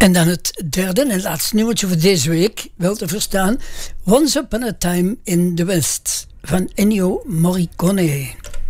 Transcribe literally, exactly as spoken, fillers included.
En dan het derde en laatste nummertje voor deze week, wel te verstaan, Once Upon a Time in the West van Ennio Morricone.